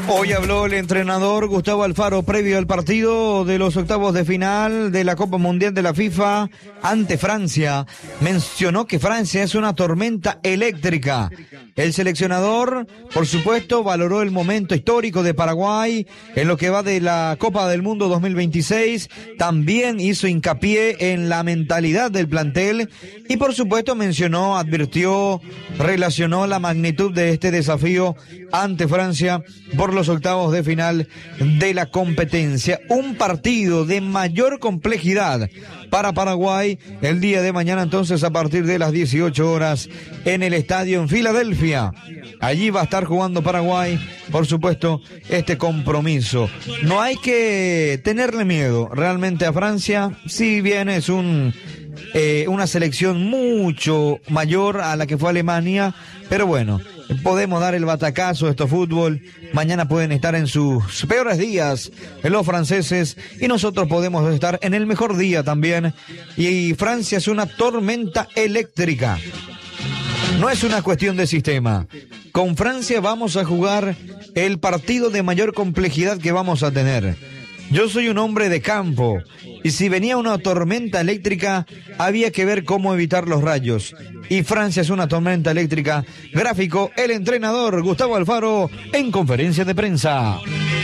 Hoy habló el entrenador Gustavo Alfaro previo al partido de los octavos de final de la Copa Mundial de la FIFA ante Francia. Mencionó que Francia es una tormenta eléctrica. El seleccionador, por supuesto, valoró el momento histórico de Paraguay en lo que va de la Copa del Mundo 2026. También hizo hincapié en la mentalidad del plantel y, por supuesto, mencionó, advirtió, relacionó la magnitud de este desafío ante Francia por los octavos de final de la competencia. Un partido de mayor complejidad para Paraguay el día de mañana, entonces, a partir de las 18 horas en el estadio en Filadelfia. Allí va a estar jugando Paraguay, por supuesto, este compromiso. No hay que tenerle miedo realmente a Francia, si bien es una selección mucho mayor a la que fue Alemania, pero bueno, podemos dar el batacazo, esto es fútbol. Mañana pueden estar en sus peores días los franceses y nosotros podemos estar en el mejor día también. Y Francia es una tormenta eléctrica. No es una cuestión de sistema. Con Francia vamos a jugar el partido de mayor complejidad que vamos a tener. Yo soy un hombre de campo y si venía una tormenta eléctrica había que ver cómo evitar los rayos. Y Francia es una tormenta eléctrica. Gráfico, el entrenador Gustavo Alfaro en conferencia de prensa.